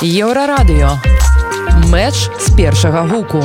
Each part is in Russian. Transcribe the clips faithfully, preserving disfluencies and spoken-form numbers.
Еўрарадыё. Мэч з першага гуку.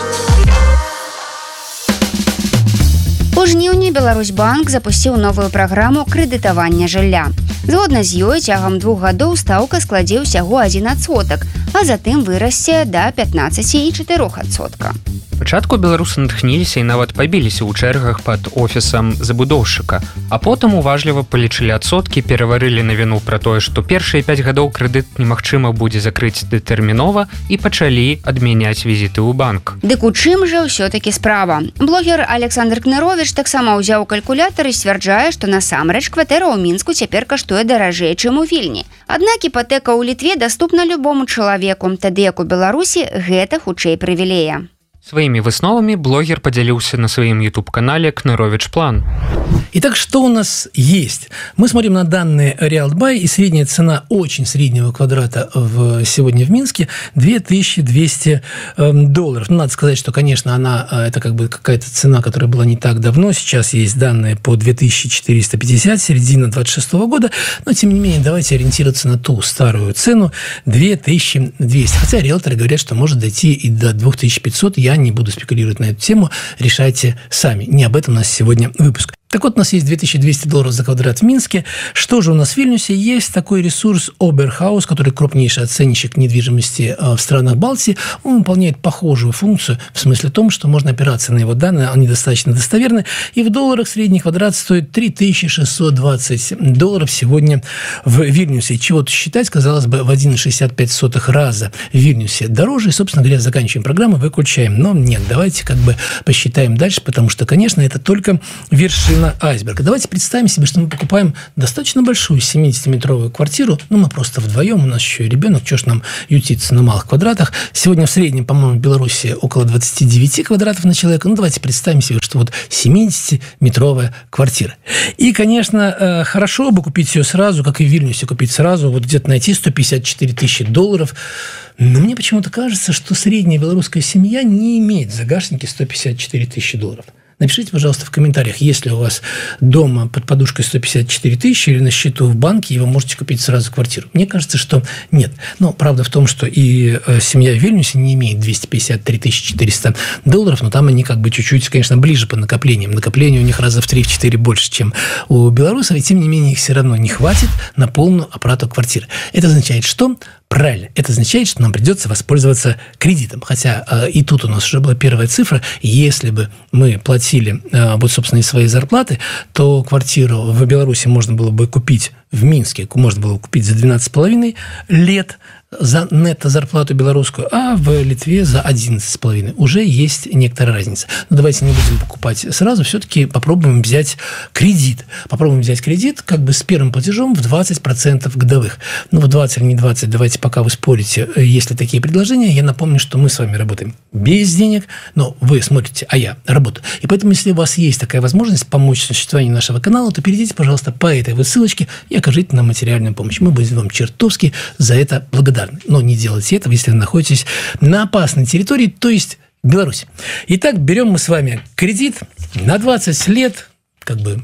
У жніўні Беларусьбанк запусціў новую праграму крэдытавання жылля. Згодна з ёй, цягам двух гадоў стаўка складзе ўсяго адзін адсотак, а затым вырасце да пятнаццаць і чатырох адсотка. Спачатку беларусы натхніліся і нават пабіліся ў чэргах пад офісам забудоўшчыка, а потым уважліва палічылі адсоткі, пераварылі навіну пра тое, што першыя пяць гадоў крэдыт немагчыма будзе закрыць дэтэрмінова і пачалі адмяняць візіты ў банк. Дык у чым жа ўсё-такі справа? Блогер Александр Кныровіч таксама ўзяў калькулятар і сцвярджае, што насамрэч кватэра ў Мінску цяпер каштуе даражэй, чым у Вільні. Аднак іпатэка ў Літве даступна любому чалавеку, тады як у Беларусі гэта хутчэй прывілея. Своими высновами блогер поделился на своем YouTube-канале «Кнырович План». Итак, что у нас есть? Мы смотрим на данные Realtbuy, и средняя цена очень среднего квадрата в, сегодня в Минске две тысячи двести долларов. Ну, надо сказать, что, конечно, она, это как бы какая-то цена, которая была не так давно. Сейчас есть данные по две тысячи четыреста пятьдесят, середина двадцать шестого года. Но, тем не менее, давайте ориентироваться на ту старую цену две тысячи двести. Хотя риэлторы говорят, что может дойти и до две тысячи пятьсот. Я не буду спекулировать на эту тему, решайте сами. Не об этом у нас сегодня выпуск. Так вот, у нас есть две тысячи двести долларов за квадрат в Минске. Что же у нас в Вильнюсе? Есть такой ресурс Oberhaus, который крупнейший оценщик недвижимости в странах Балтии. Он выполняет похожую функцию, в смысле том, что можно опираться на его данные, они достаточно достоверны. И в долларах средний квадрат стоит три тысячи шестьсот двадцать долларов сегодня в Вильнюсе. Чего тут считать, казалось бы, в один целых шестьдесят пять сотых раза в Вильнюсе дороже. И, собственно говоря, заканчиваем программу, выключаем. Но нет, давайте как бы посчитаем дальше, потому что, конечно, это только вершина айсберга. Давайте представим себе, что мы покупаем достаточно большую семидесятиметровую квартиру, ну, мы просто вдвоем, у нас еще и ребенок, что ж нам ютиться на малых квадратах. Сегодня в среднем, по-моему, в Беларуси около двадцати девяти квадратов на человека. Ну, давайте представим себе, что вот семидесятиметровая квартира. И, конечно, хорошо бы купить ее сразу, как и в Вильнюсе, купить сразу, вот где-то найти сто пятьдесят четыре тысячи долларов. Но мне почему-то кажется, что средняя белорусская семья не имеет в загашнике сто пятьдесят четыре тысячи долларов. Напишите, пожалуйста, в комментариях, если у вас дома под подушкой сто пятьдесят четыре тысячи или на счету в банке, и вы можете купить сразу квартиру. Мне кажется, что нет. Но правда в том, что и семья в Вильнюсе не имеет двести пятьдесят три тысячи четыреста долларов, но там они как бы чуть-чуть, конечно, ближе по накоплениям. Накопление у них раза в три-четыре больше, чем у белорусов, и тем не менее их все равно не хватит на полную оплату квартиры. Это означает, что... Правильно. Это означает, что нам придется воспользоваться кредитом. Хотя э, и тут у нас уже была первая цифра. Если бы мы платили э, вот, собственно, из своей зарплаты, то квартиру в Беларуси можно было бы купить в Минске, можно было бы купить за двенадцать с половиной лет за нетто-зарплату белорусскую, а в Литве за одиннадцать с половиной. Уже есть некоторая разница. Но давайте не будем покупать сразу, все-таки попробуем взять кредит. Попробуем взять кредит как бы с первым платежом в двадцать процентов годовых. Ну, в двадцать или не двадцать, давайте пока вы спорите, есть ли такие предложения. Я напомню, что мы с вами работаем без денег, но вы смотрите, а я работаю. И поэтому, если у вас есть такая возможность помочь существованию нашего канала, то перейдите, пожалуйста, по этой вот ссылочке и окажите нам материальную помощь. Мы будем вам чертовски за это благодарны. Но не делайте этого, если вы находитесь на опасной территории, то есть Беларусь. Итак, берем мы с вами кредит на двадцать лет, как бы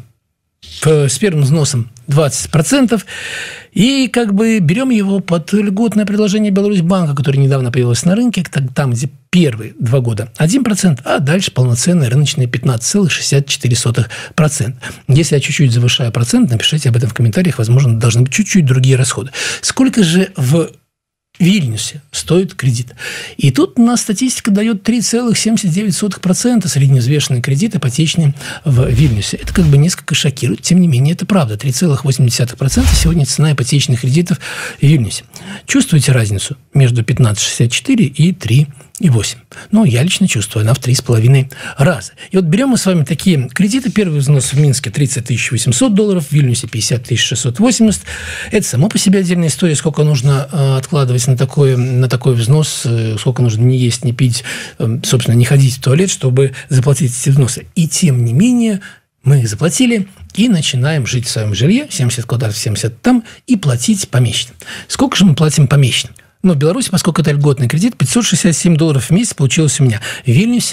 с первым взносом двадцать процентов, и как бы берем его под льготное предложение Беларусьбанка, которое недавно появилось на рынке, там, где первые два года один процент, а дальше полноценные рыночные пятнадцать целых шестьдесят четыре сотых процента. Если я чуть-чуть завышаю процент, напишите об этом в комментариях, возможно, должны быть чуть-чуть другие расходы. Сколько же в Вильнюсе стоит кредит? И тут у нас статистика дает три целых семьдесят девять сотых процента средневзвешенный кредит ипотечный в Вильнюсе. Это как бы несколько шокирует, тем не менее это правда. три целых восемь десятых процента сегодня цена ипотечных кредитов в Вильнюсе. Чувствуете разницу между пятнадцать целых шестьдесят четыре и три и восемь? Ну, я лично чувствую, она в три с половиной раза. И вот берем мы с вами такие кредиты. Первый взнос в Минске тридцать тысяч восемьсот долларов, в Вильнюсе пятьдесят тысяч шестьсот восемьдесят. Это само по себе отдельная история, сколько нужно э, откладывать на такой, на такой взнос, э, сколько нужно не есть, не пить, э, собственно, не ходить в туалет, чтобы заплатить эти взносы. И тем не менее мы их заплатили и начинаем жить в своем жилье, семьдесят квадратов, семьдесят там, и платить помесячно. Сколько же мы платим помесячно? Но в Беларуси, поскольку это льготный кредит, пятьсот шестьдесят семь долларов в месяц получилось у меня. В Вильнюсе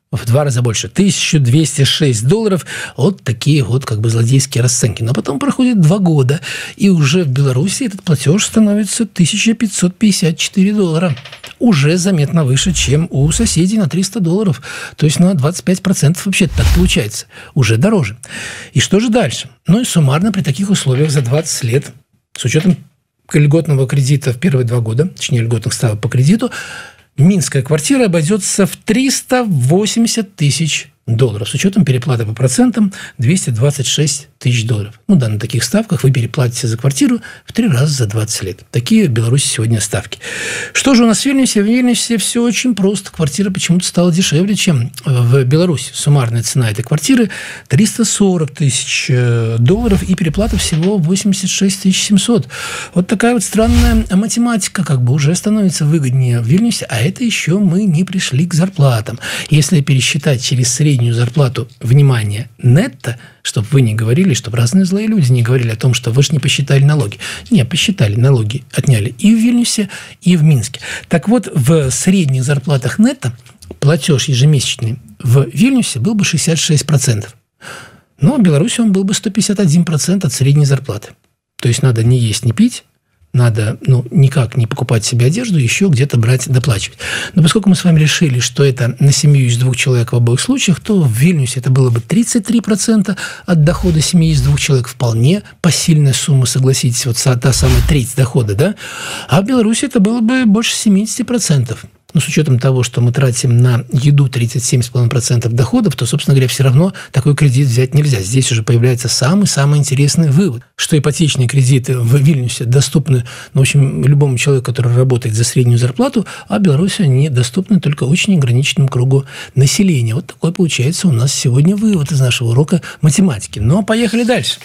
в два раза больше, тысяча двести шесть долларов. Вот такие вот как бы злодейские расценки. Но потом проходит два года, и уже в Беларуси этот платеж становится тысяча пятьсот пятьдесят четыре доллара. Уже заметно выше, чем у соседей на триста долларов. То есть на двадцать пять процентов вообще так получается. Уже дороже. И что же дальше? Ну и суммарно при таких условиях за двадцать лет, с учетом льготного кредита в первые два года, точнее льготных ставок по кредиту, минская квартира обойдется в триста восемьдесят тысяч долларов. С учетом переплаты по процентам двести двадцать шесть тысяч долларов. Ну да, на таких ставках вы переплатите за квартиру в три раза за двадцать лет. Такие в Беларуси сегодня ставки. Что же у нас в Вильнюсе? В Вильнюсе все очень просто. Квартира почему-то стала дешевле, чем в Беларуси. Суммарная цена этой квартиры триста сорок тысяч долларов и переплата всего восемьдесят шесть тысяч семьсот. Вот такая вот странная математика как бы уже становится выгоднее в Вильнюсе, а это еще мы не пришли к зарплатам. Если пересчитать через среднюю зарплату, внимание, нетто, чтобы вы не говорили, чтобы разные злые люди не говорили о том, что вы же не посчитали налоги. Не, посчитали, налоги отняли и в Вильнюсе, и в Минске. Так вот, в средних зарплатах нетто платеж ежемесячный в Вильнюсе был бы шестьдесят шесть процентов. Но в Беларуси он был бы сто пятьдесят один процент от средней зарплаты. То есть надо не есть, не пить, надо ну, никак не покупать себе одежду, еще где-то брать, доплачивать. Но поскольку мы с вами решили, что это на семью из двух человек в обоих случаях, то в Вильнюсе это было бы тридцать три процента от дохода семьи из двух человек. Вполне посильная сумма, согласитесь, вот та самая треть дохода, да? А в Беларуси это было бы больше семьдесят процентов. Но с учетом того, что мы тратим на еду тридцать семь целых пять десятых процента доходов, то, собственно говоря, все равно такой кредит взять нельзя. Здесь уже появляется самый-самый интересный вывод, что ипотечные кредиты в Вильнюсе доступны, ну, в общем, любому человеку, который работает за среднюю зарплату, а в Беларуси они доступны только очень ограниченному кругу населения. Вот такой получается у нас сегодня вывод из нашего урока математики. Но поехали дальше.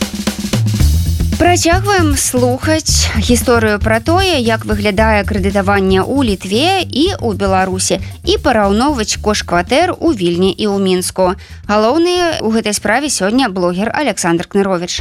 Працягваем слухаць гісторыю пра тое, як выглядае крэдытаванне ў Літве і ў Беларусі і параўноўваць кошт кватэр у Вільні і ў Мінску. Галоўны ў гэтай справе сёння блогер Александр Кнырович.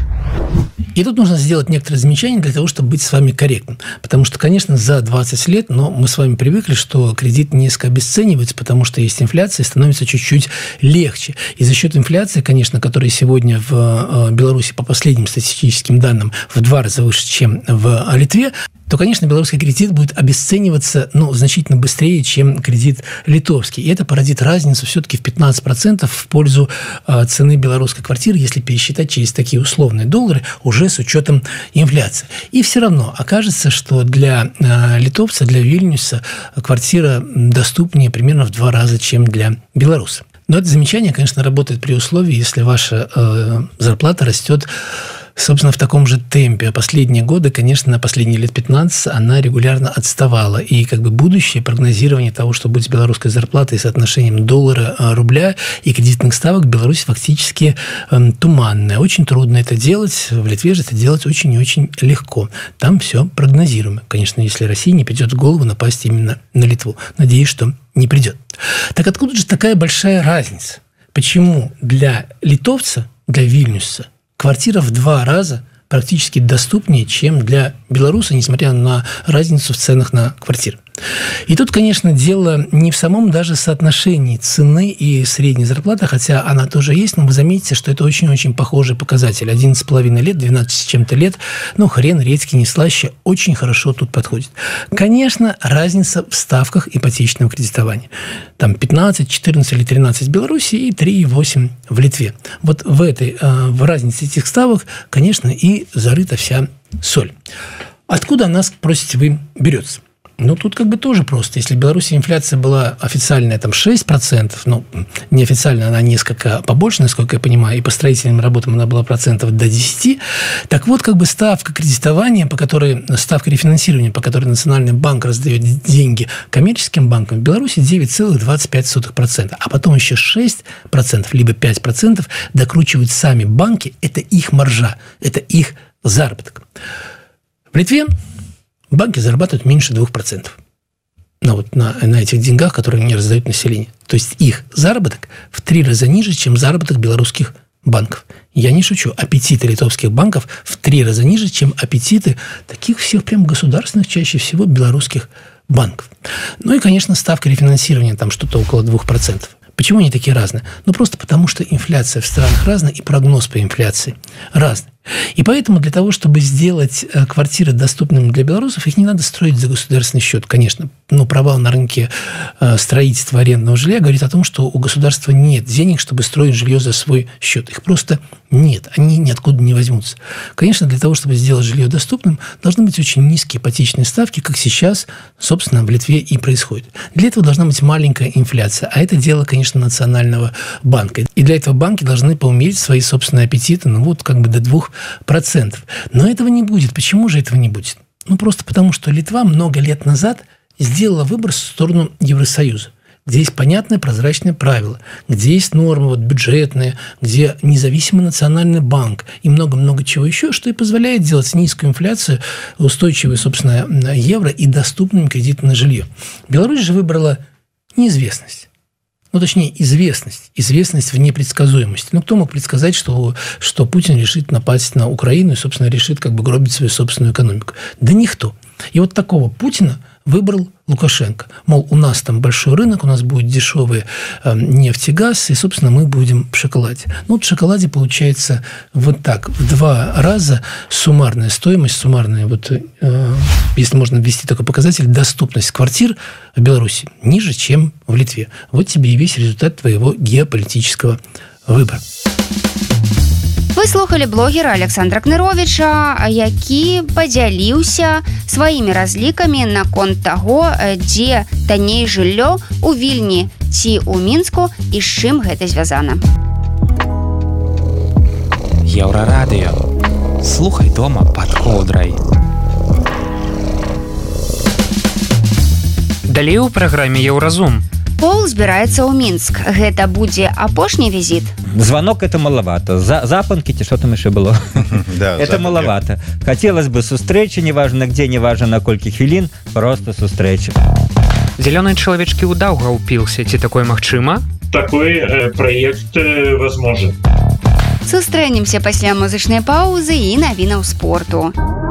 И тут нужно сделать некоторые замечания для того, чтобы быть с вами корректным. Потому что, конечно, за двадцать лет, но мы с вами привыкли, что кредит несколько обесценивается, потому что есть инфляция, и становится чуть-чуть легче. И за счет инфляции, конечно, которая сегодня в Беларуси, по последним статистическим данным, в два раза выше, чем в Литве, то, конечно, белорусский кредит будет обесцениваться ну, значительно быстрее, чем кредит литовский. И это породит разницу все-таки в пятнадцать процентов в пользу э, цены белорусской квартиры, если пересчитать через такие условные доллары, уже с учетом инфляции. И все равно окажется, что для э, литовца, для Вильнюса квартира доступнее примерно в два раза, чем для белоруса. Но это замечание, конечно, работает при условии, если ваша э, зарплата растет, собственно, в таком же темпе. А последние годы, конечно, на последние лет пятнадцать она регулярно отставала. И как бы будущее прогнозирование того, что будет с белорусской зарплатой, соотношением доллара, рубля и кредитных ставок в Беларуси фактически э, туманное. Очень трудно это делать. В Литве же это делать очень и очень легко. Там все прогнозируемо. Конечно, если Россия не придет в голову напасть именно на Литву. Надеюсь, что не придет. Так откуда же такая большая разница? Почему для литовца, для Вильнюса, квартира в два раза практически доступнее, чем для белоруса, несмотря на разницу в ценах на квартиры? И тут, конечно, дело не в самом даже соотношении цены и средней зарплаты, хотя она тоже есть, но вы заметите, что это очень-очень похожий показатель. одиннадцать с половиной лет, двенадцать с чем-то лет, ну, хрен редьки не слаще, очень хорошо тут подходит. Конечно, разница в ставках ипотечного кредитования. Там пятнадцать, четырнадцать или тринадцать в Беларуси и три и восемь в Литве. Вот в этой, в разнице этих ставок, конечно, и зарыта вся соль. Откуда она, спросите вы, берется? Ну, тут как бы тоже просто. Если в Беларуси инфляция была официальная там шесть процентов, ну, неофициально она несколько побольше, насколько я понимаю, и по строительным работам она была процентов до десяти, так вот как бы ставка кредитования, по которой, ставка рефинансирования, по которой Национальный банк раздает деньги коммерческим банкам, в Беларуси девять целых двадцать пять сотых процента, а потом еще шесть процентов, либо пять процентов докручивают сами банки, это их маржа, это их заработок. В Литве банки зарабатывают меньше двух процентов ну, вот на, на этих деньгах, которые они раздают населению. То есть их заработок в три раза ниже, чем заработок белорусских банков. Я не шучу. Аппетиты литовских банков в три раза ниже, чем аппетиты таких всех прям государственных, чаще всего белорусских банков. Ну и, конечно, ставка рефинансирования там что-то около двух процентов. Почему они такие разные? Ну, просто потому, что инфляция в странах разная, и прогноз по инфляции разный. И поэтому для того, чтобы сделать квартиры доступными для белорусов, их не надо строить за государственный счет. Конечно, но провал на рынке строительства арендного жилья говорит о том, что у государства нет денег, чтобы строить жилье за свой счет. Их просто нет, они ниоткуда не возьмутся. Конечно, для того, чтобы сделать жилье доступным, должны быть очень низкие ипотечные ставки, как сейчас, собственно, в Литве и происходит. Для этого должна быть маленькая инфляция, а это дело, конечно, Национального банка. И для этого банки должны поумерить свои собственные аппетиты, ну вот как бы до двух процентов. Но этого не будет. Почему же этого не будет? Ну, просто потому, что Литва много лет назад сделала выбор в сторону Евросоюза, где есть понятное прозрачное правило, где есть нормы вот, бюджетные, где независимый национальный банк и много-много чего еще, что и позволяет делать низкую инфляцию, устойчивую, собственно, евро и доступным кредитом на жилье. Беларусь же выбрала неизвестность. Ну, точнее, известность. Известность в непредсказуемости. Ну, кто мог предсказать, что, что Путин решит напасть на Украину и, собственно, решит как бы гробить свою собственную экономику? Да никто. И вот такого Путина выбрал Лукашенко. Мол, у нас там большой рынок, у нас будет дешевый э, нефть и газ, и, собственно, мы будем в шоколаде. Ну, вот в шоколаде получается вот так. В два раза суммарная стоимость, суммарная, вот, э, если можно ввести такой показатель, доступность квартир в Беларуси ниже, чем в Литве. Вот тебе и весь результат твоего геополитического выбора. Вы слухали блогера Александра Кныровича, які падзяліўся сваімі разлікамі наконт таго, дзе танней жыллё у Вільні ці ў Мінску і з чым гэта звязана. Еўрарадыё. Слухай дома пад коўдрай. Далей у праграме Еўразум. Пол збіраецца ў Мінск. Гэта будзе апошні візіт? Звонок это маловато. За, запонки, те, что там еще было? Да, это маловато. Хотелось бы сустрэчы, неважно где, неважно на колькі хвілін, просто сустрэчы. Зеленые человечки у Даўгаўпілсе, ці такое магчыма? Такой э, проект э, возможен. Сустрэнемся пасля музычнай паузы і навінаў спорту.